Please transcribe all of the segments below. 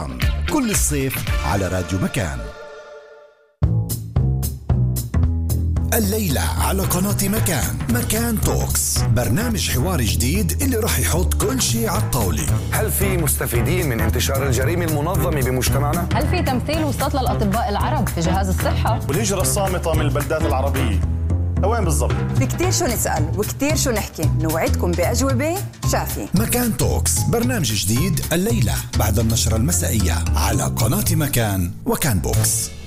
صباحا كل الصيف على راديو مكان. الليلة على قناة مكان توكس، برنامج حواري جديد اللي راح يحط كل شيء على الطاولة. هل في مستفيدين من انتشار الجريمة المنظمة بمجتمعنا؟ هل في تمثيل وصلت للأطباء العرب في جهاز الصحة؟ والهجرة الصامتة من البلدات العربية وين بالضبط؟ في كتير شو نسأل وكتير شو نحكي، نوعدكم بأجوبة شافية. مكان توكس برنامج جديد الليلة بعد النشرة المسائية على قناة مكان وكان بوكس.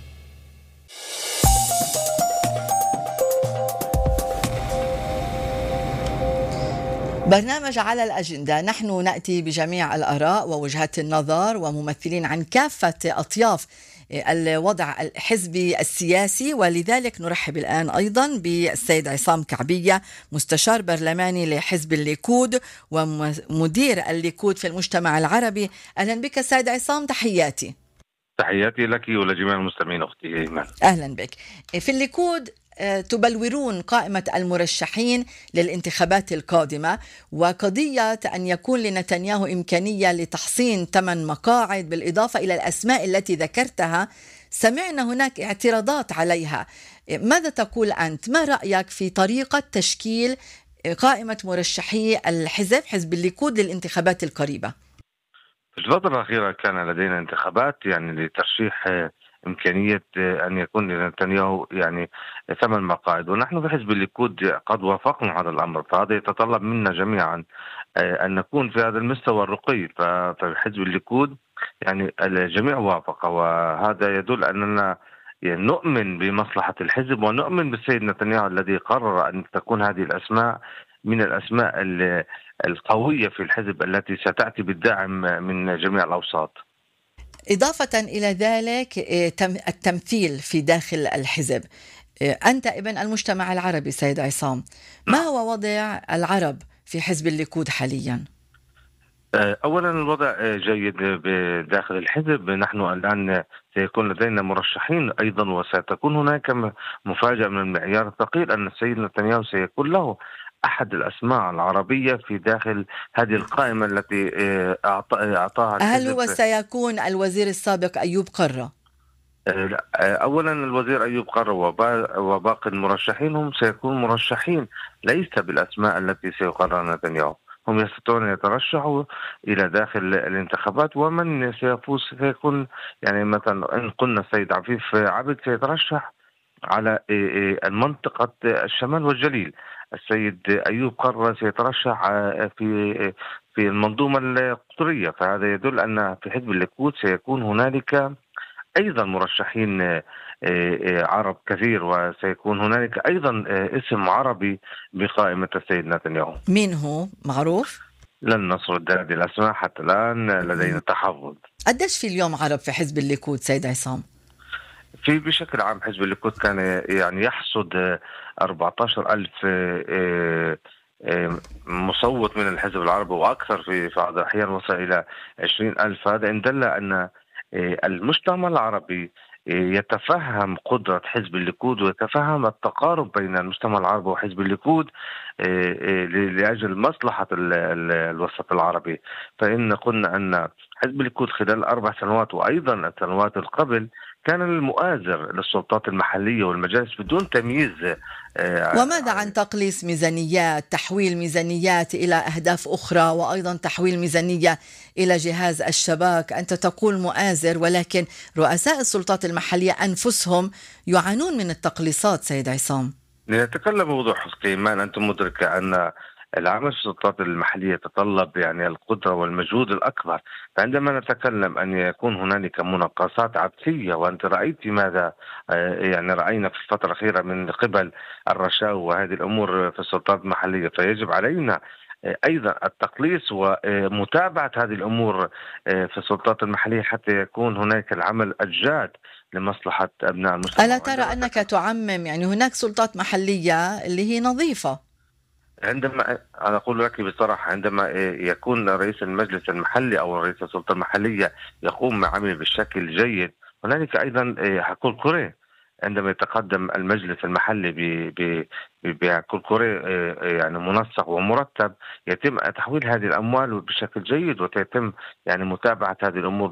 برنامج على الأجندة، نحن نأتي بجميع الآراء ووجهات النظر وممثلين عن كافة أطياف الوضع الحزبي السياسي، ولذلك نرحب الآن أيضا بالسيد عصام كعبية، مستشار برلماني لحزب الليكود ومدير الليكود في المجتمع العربي. أهلا بك سيد عصام، تحياتي. تحياتي لك ولجميع المستمعين أختي إيمان. أهلا بك. في الليكود تبلورون قائمة المرشحين للانتخابات القادمة، وقضية أن يكون لنتنياهو إمكانية لتحصين 8 مقاعد بالإضافة إلى الأسماء التي ذكرتها، سمعنا هناك اعتراضات عليها. ماذا تقول أنت؟ ما رأيك في طريقة تشكيل قائمة مرشحي حزب الليكود للانتخابات القريبة؟ في الفترة الأخيرة كان لدينا انتخابات لترشيح إمكانية أن يكون لنتنياهو 8 مقاعد، ونحن في حزب الليكود قد وافقنا على الأمر، فهذا يتطلب منا جميعا أن نكون في هذا المستوى الرقي. ففي حزب الليكود الجميع وافق، وهذا يدل أننا نؤمن بمصلحة الحزب ونؤمن بالسيد نتنياهو الذي قرر أن تكون هذه الأسماء من الأسماء القوية في الحزب التي ستأتي بالدعم من جميع الأوساط. إضافة إلى ذلك التمثيل في داخل الحزب، أنت ابن المجتمع العربي سيد عصام، ما هو وضع العرب في حزب الليكود حاليا؟ أولا الوضع جيد بداخل الحزب. نحن الآن سيكون لدينا مرشحين أيضا، وستكون هناك مفاجأة من المعيار الثقيل أن السيد نتنياهو سيكون له أحد الأسماء العربية في داخل هذه القائمة التي أعطاها الحزب. هل هو سيكون الوزير السابق أيوب قرة؟ أولا الوزير أيوب قرة وباقي المرشحين هم سيكونوا مرشحين ليس بالأسماء التي سيقررها نتنياهو، هم يستطيعون أن يترشحوا إلى داخل الانتخابات، ومن سيفوز سيكون مثلا إن قلنا السيد عفيف عبد سيترشح على المنطقة الشمال والجليل، السيد أيوب قرة سيترشح في المنظومة القطرية، فهذا يدل أن في حزب الليكود سيكون هنالك أيضا مرشحين عرب كثير، وسيكون هنالك أيضا اسم عربي بقائمة السيد نتنياهو. مين هو معروف؟ لن نسرد هذه الأسماء حتى الآن، لدينا تحفظ. قديش في اليوم عرب في حزب الليكود سيد عصام؟ بشكل عام حزب الليكود كان يحصد 14,000 مصوت من الحزب العربي وأكثر، في بعض الأحيان وصل إلى 20,000. هذا إن دل أن المجتمع العربي يتفهم قدرة حزب الليكود ويتفهم التقارب بين المجتمع العربي وحزب الليكود لأجل مصلحة الوسط العربي. فإن قلنا أن حزب الليكود خلال 4 سنوات وأيضا السنوات القبل كان المؤازر للسلطات المحلية والمجالس بدون تمييز. وماذا عن تقليص ميزانيات، تحويل ميزانيات إلى أهداف أخرى، وأيضا تحويل ميزانية إلى جهاز الشباك؟ أنت تقول مؤازر، ولكن رؤساء السلطات المحلية أنفسهم يعانون من التقليصات سيد عصام. لنتكلم بوضوح إيمان، أنت مدركة أن العمل في السلطات المحلية يتطلب القدرة والمجهود الأكبر، فعندما نتكلم أن يكون هنالك مناقصات عبثية، وأنت رأيت ماذا رأينا في الفترة الأخيرة من قبل الرشاوى وهذه الأمور في السلطات المحلية، فيجب علينا أيضا التقليص ومتابعة هذه الأمور في السلطات المحلية حتى يكون هناك العمل الجاد لمصلحة أبناء المجتمع. ألا ترى أنك تعمم؟ هناك سلطات محلية اللي هي نظيفة. عندما أنا أقول لك بصراحة، عندما يكون رئيس المجلس المحلي أو رئيس السلطة المحلية يقوم بعمله بالشكل جيد، هنالك أيضا حقول كوري عندما يتقدم المجلس المحلي بكل كوري منسق ومرتب، يتم تحويل هذه الأموال بشكل جيد وتتم متابعة هذه الأمور